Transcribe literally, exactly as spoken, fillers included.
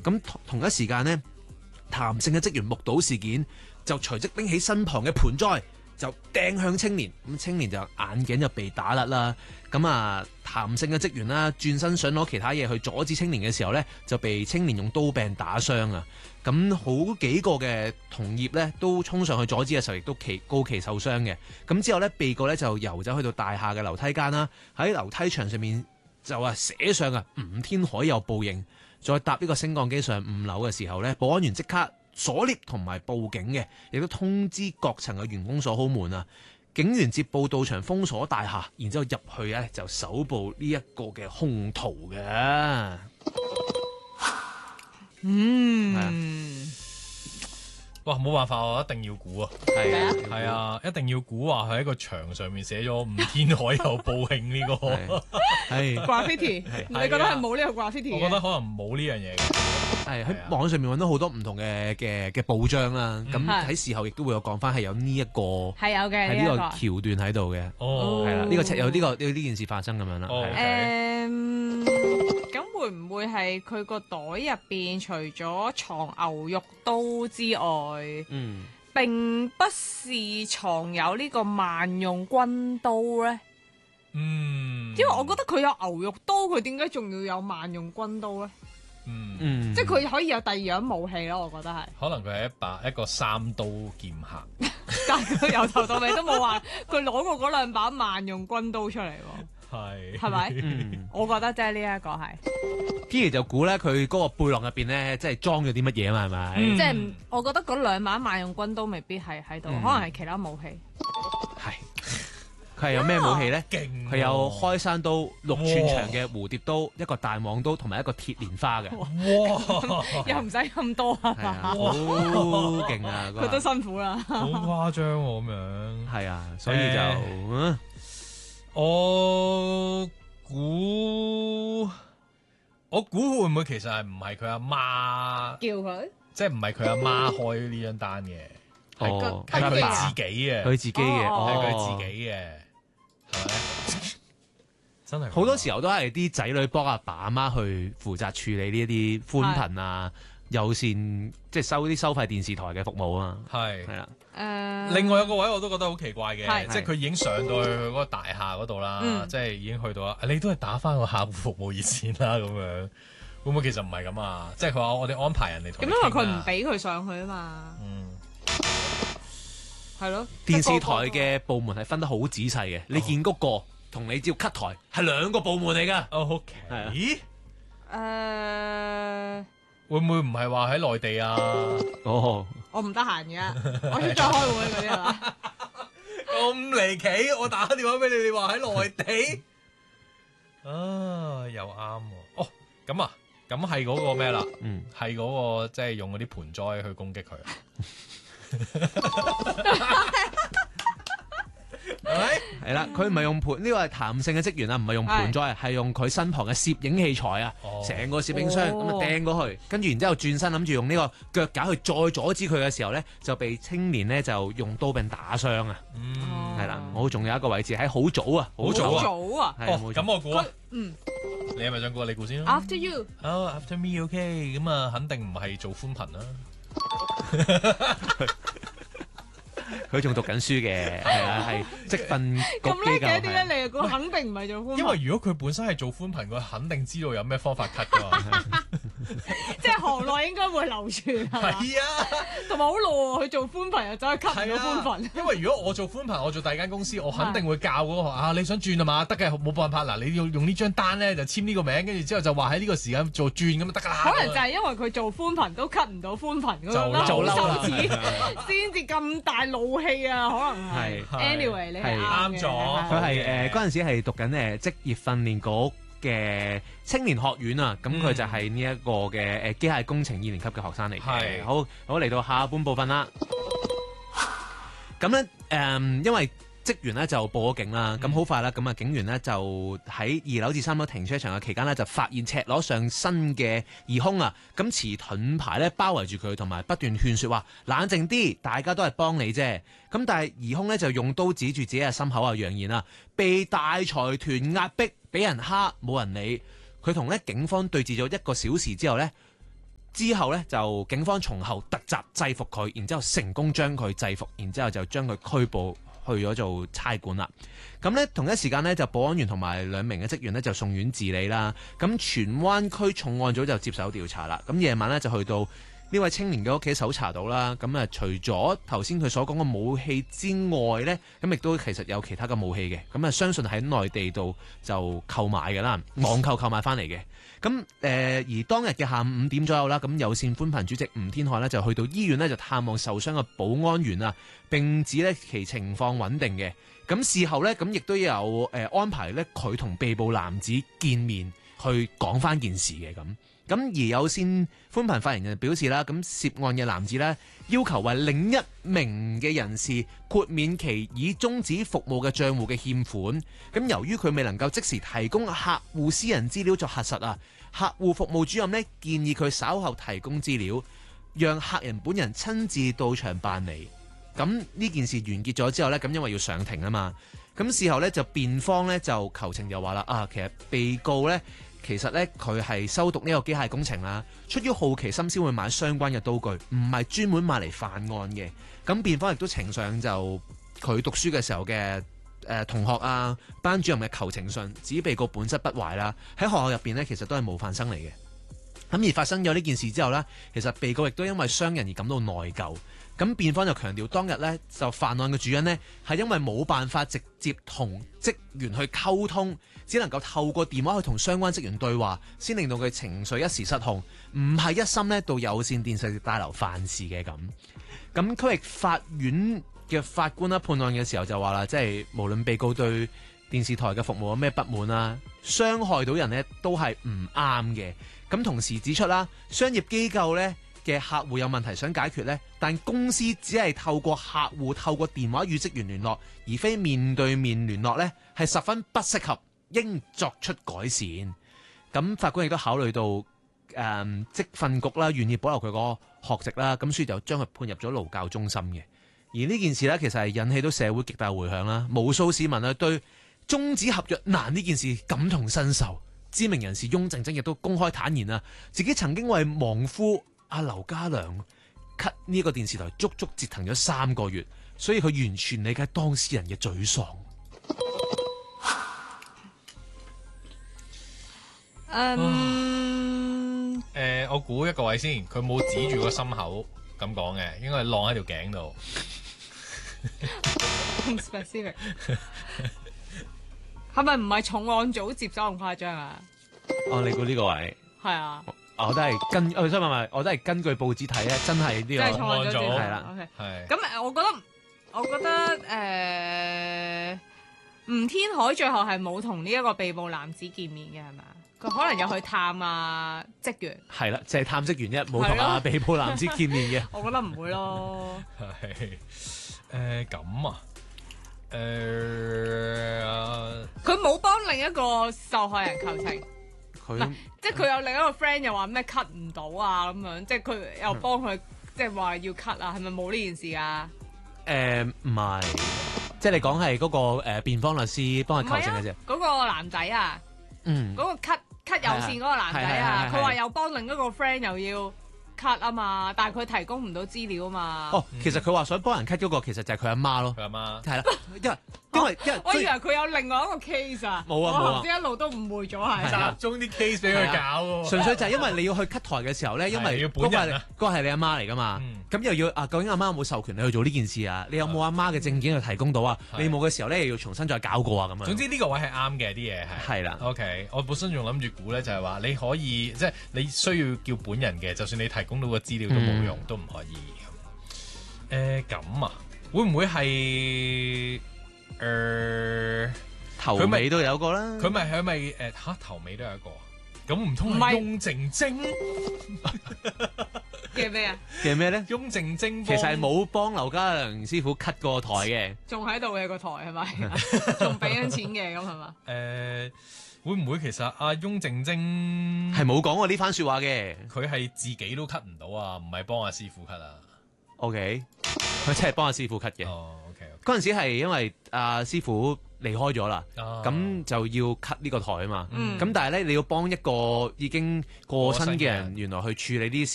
咁同一時間呢，譚姓嘅職員目睹事件，就隨即拎起身旁嘅盆栽，就掟向青年。咁青年就眼鏡就被打甩啦。咁啊，譚姓嘅職員啦，轉身想攞其他嘢去阻止青年嘅時候呢，就被青年用刀柄打傷啊。咁好幾個嘅同業呢，都衝上去阻止嘅時候，亦都其告其受傷嘅。咁之後呢，被告呢就游走去到大廈嘅樓梯間啦，喺樓梯牆上面就話寫上啊吳天海有報應。再搭呢個升降機上五樓嘅時候呢，保安員即刻鎖 lift 同埋報警嘅，亦都通知各層嘅員工鎖好門啊。警員接報到場封鎖大廈，然之後入去咧就搜捕呢一個嘅兇徒嘅。 嗯，哇，冇辦法，我一定要估啊！ 係啊， 係啊，一定要估話喺個牆上面寫咗吳天海有報應呢個。 係 graffiti， 你覺得係冇呢個 graffiti 嘅？ 我覺得可能冇呢樣嘢嘅。 係喺網上面揾到好多唔同嘅嘅嘅報章啦，咁喺、 嗯、 事後亦都會有講翻係有呢、這、一個係有嘅， 係呢個橋段喺度嘅。 哦， 係啦，呢、這個有呢、這個呢呢件事發生咁樣啦。 哦誒，咁、嗯、會唔會係佢個袋入邊除咗藏牛肉刀之外， 嗯， 並不是藏有呢個萬用軍刀咧？ 嗯， 因為我覺得佢有牛肉刀，佢點解仲要有萬用軍刀咧？ 嗯嗯， 即係佢可以有第二樣武器咯，我覺得係。 可能佢係一把一個三刀劍客， 但係佢由頭到尾都冇話佢攞過嗰兩把萬用軍刀出嚟喎， 係係咪？ 嗯， 我覺得即係呢一個係， Kiki 就估咧，佢嗰個背囊入邊咧，即係裝咗啲乜嘢啊嘛，係咪？ 嗯即係我覺得嗰兩把萬用軍刀未必係喺度， 嗯可能係其他武器。 係。佢係有咩武器咧？ 勁喎， 佢有開山刀、六寸長嘅蝴蝶刀、一個大網刀同埋一個鐵蓮花嘅。 哇， 又唔使咁多啊係啊， 嘛， 好勁啊！ 佢都辛苦啦。 好誇張喎咁樣。 係啊，所以就誒嗯我估我估會唔會其實係唔係佢阿媽， 叫佢即係唔係佢阿媽開呢張單嘅，係哦， 係佢佢爸自己嘅， 佢自己嘅， 哦係哦佢自己嘅，係咪？真係好多時候都係啲仔女幫阿爸阿媽去負責處理呢一啲寬頻啊、有線即係收啲收費電視台嘅服務啊， 係係啦， 誒， 另外有個位我都覺得好奇怪嘅， 係即係佢已經上到去佢嗰個大廈嗰度啦， 嗯即係已經去到啦。你都係打翻個客戶服務熱線啦，咁樣會唔會其實唔係咁啊？即係佢話我哋安排人嚟同你咁因為佢唔傾啊俾佢上去啊嘛， 嗯， 係咯。 電視台嘅部門係分得好仔細嘅，你見嗰個同你照 cut 台係兩個部門嚟㗎。 哦，OK， 係啊咦？ 誒， 會唔會唔係話喺內地啊？ 哦， 我唔得閒嘅，我出咗開會嗰啲係嘛？ 咁離奇！我打電話俾你，你話喺內地啊，又啱喎。哦，咁啊，咁係嗰個咩啦？ 嗯， 係嗰個即係用嗰啲盆栽去攻擊佢。係咪？ 係啦，佢唔係用盤，呢個係譚姓嘅職員啊，唔係用盆栽，係用佢身旁嘅攝影器材啊， 哦成個攝影箱咁啊掟過去，跟住然之後轉身諗住用呢個腳架去再阻止佢嘅時候咧，就被青年咧就用刀柄打傷啊， 嗯， 係啦，我仲有一個位置喺好早啊， 好早啊早啊係哦， 冇錯咁我估啊佢，嗯你係咪想估啊？你估先啦。 ，After you， 哦，After me，OK，咁啊，肯定唔係做寬頻啦。 佢仲讀緊書嘅，係啊，係職訓局咁叻嘅機構係。 點解你又估肯定唔係做寬頻？ 因為如果佢本身係做寬頻，佢肯定知道有咩方法 cut 噶嘛。 即係行內應該會流傳係嘛？ 係啊， 同埋好耐喎，佢做寬頻又走去 cut 唔到寬頻。 因為如果我做寬頻，我做第二間公司，我肯定會教嗰個啊，你想轉啊嘛，得嘅，冇辦法。嗱，你要用呢張單咧，就簽呢個名，跟住之後就話喺呢個時間做轉咁就得㗎啦。 可能就係因為佢做寬頻都 cut 唔到寬頻咁樣啦， 就好嬲啦羞恥，先至咁大怒氣啊！可能係係 anyway，你係係啱嘅啱咗佢係誒嗰陣時係讀緊誒職業訓練局嘅青年學院啊，咁佢就係呢一個嘅誒機械工程二年級嘅學生嚟嘅。 係好好嚟到下半部分啦。咁咧誒，因為職員咧就報咗警啦，咁好快啦，咁啊警員咧就喺二樓至三樓停車場嘅期間咧，就發現赤裸上身嘅疑兇啊，咁持盾牌咧包圍住佢，同埋不斷勸説話冷靜啲，大家都係幫你啫。咁但係疑兇咧就用刀指住自己嘅心口啊，揚言啊，被大財團壓迫，俾人蝦，冇人理。佢同咧警方對峙咗一個小時之後咧， 之後咧就警方從後突襲制服佢，然之後成功將佢制服，然之後就將佢拘捕去咗做差館啦。咁咧同一時間咧就保安員同埋兩名嘅職員咧就送院治理啦。咁荃灣區重案組就接手調查啦。咁夜晚咧就去到呢位青年嘅屋企搜查到啦。咁啊除咗頭先佢所講嘅武器之外咧，咁亦都其實有其他嘅武器嘅。咁啊相信喺內地度就購買㗎啦，網購購買翻嚟嘅。咁誒、呃、而當日嘅下午五點左右啦，咁有線寬頻主席吳天海呢就去到醫院呢，就探望受傷嘅保安員啊，並指呢其情況穩定嘅。咁事後呢，咁亦都有誒、呃、安排呢佢同被捕男子見面去講翻件事嘅咁。咁而有線寬頻發言人表示啦，咁涉案嘅男子呢，要求為另一名嘅人士豁免其已終止服務嘅帳戶嘅欠款。咁由於佢未能夠即時提供客戶私人資料作核實啊，客戶服務主任呢建議佢稍後提供資料，讓客人本人親自到場辦理。咁呢件事完結咗之後呢，咁因為要上庭啊嘛，咁事後呢，就辯方呢就求情就話啦，啊其實被告呢。其實咧，佢係修讀呢個機械工程啦，出於好奇心先會買相關嘅刀具，唔係專門買嚟犯案嘅。咁辯方亦都呈上就佢讀書嘅時候嘅誒、呃、同學啊、班主任嘅求情信，指被告本質不壞啦，喺學校入邊咧其實都係模範生嚟嘅。咁而發生咗呢件事之後呢，其實被告亦都因為傷人而感到內疚。咁辯方就強調當日呢，就犯案嘅主因呢，係因為冇辦法直接同職員去溝通，只能夠透過電話去同相關職員對話，先令到佢情緒一時失控，唔係一心呢到有線電視大樓犯事嘅咁。咁區域法院嘅法官啦判案嘅時候就話啦，即係無論被告對電視台嘅服務有咩不滿啦，傷害到人呢都係唔啱嘅。咁同時指出啦，商業機構呢嘅客戶有問題想解決呢，但公司只係透過客戶透過電話與職員聯絡，而非面對面聯絡呢，係十分不適合，應作出改善。咁法官亦都考慮到誒、呃、職訓局啦，願意保留佢個學籍啦，咁所以就將佢判入咗勞教中心嘅。而呢件事呢，其實係引起到社會極大迴響啦，無數市民啊對終止合約難呢件事感同身受。知名人士翁靜晶亦都公開坦言啊，自己曾經為亡夫阿劉家良 cut 呢個電視台足足折騰咗三個月，所以佢完全理解當事人嘅沮喪。 嗯， 誒，我估一個位先，佢冇指住個心口咁講嘅，應該係晾喺條頸度。 咁 specific 係咪唔係重案組接手咁誇張啊？ 哦，你估呢個位？ 係啊。 我都係根，我想問問，我都係根據報紙睇咧，真係呢、這個。 真係重案組係啦。 OK。 係。 咁誒，我覺得，我覺得誒，吳、呃、天海最後係冇同呢一個被捕男子見面嘅係咪？佢可能有去探啊職員。係啦，就係、是、探職員啫，冇同啊被捕男子見面嘅。我覺得唔會咯。 係。誒咁啊？誒、呃。 佢冇幫另一個受害人求情。 佢即係佢有另一個 friend 又話咩 cut 唔到啊咁樣，即係佢又幫佢即係話要 cut 啊，係咪冇呢件事啊？ 誒唔係，即係你講係嗰個誒辯方律師幫佢求情嘅啫。 嗰、啊嗰個男仔啊， 嗯， 嗰個 cut cut 有線嗰個男仔啊，佢話又幫另一個 friend 又要 cut 啊嘛，但係佢提供唔到資料啊嘛。 哦，其實佢話想幫人 cut 嗰個其實就係佢阿媽咯。 佢阿媽係啦，因為因為因為我以為佢有另外一個 case 啊。 冇啊冇啊， 我一路都誤會咗係。 集中啲 case 俾佢搞喎。 純粹就係因為你要去 cut 台嘅時候咧，因為嗰個係嗰個係你阿媽嚟噶嘛，咁又要啊究竟阿媽有冇授權你去做呢件事啊？你有冇阿媽嘅證件去提供到啊？你冇嘅時候咧，又要重新再搞過啊咁樣。總之呢個位係啱嘅，啲嘢係。係啦。OK，我本身仲諗住估咧，就係話你可以即係你需要叫本人嘅，就算你提供到個資料都冇用，都唔可以。誒咁啊，會唔會係？誒、呃，頭尾都有個啦，佢咪佢咪誒嚇頭尾都有一個，咁唔通係翁靜晶嘅咩啊？嘅咩咧？翁靜晶其實係冇幫劉家良師傅 cut 過台嘅，仲喺度嘅個台係咪？仲俾緊錢嘅咁係嘛？誒、呃，會唔會其實阿翁靜晶係冇講過呢番説話嘅？佢係自己都 cut 唔到啊，唔係幫阿師傅 cut 啊 ？OK，佢真係幫阿師傅 cut 嘅。哦。嗰陣時係因為阿、啊、師傅離開咗啦，咁、哦、就要 cut 呢個台啊嘛。咁、嗯、但係咧，你要幫一個已經過身嘅人，原來去處理呢啲